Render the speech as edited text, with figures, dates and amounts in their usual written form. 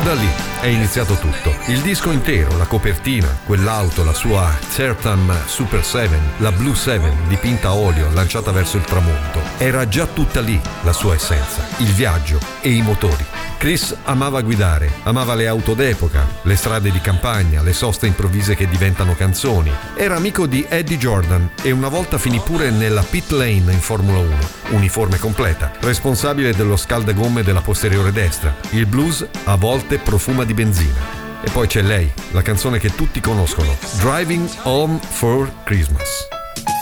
Da lì è iniziato tutto. Il disco intero, la copertina, quell'auto, la sua Certam Super 7, la Blue 7 dipinta a olio lanciata verso il tramonto. Era già tutta lì la sua essenza, il viaggio e i motori. Chris amava guidare, amava le auto d'epoca, le strade di campagna, le soste improvvise che diventano canzoni. Era amico di Eddie Jordan e una volta finì pure nella pit lane in Formula 1, uniforme completa, responsabile dello scaldagomme della posteriore destra. Il blues a volte profuma di benzina. E poi c'è lei, la canzone che tutti conoscono, Driving Home for Christmas.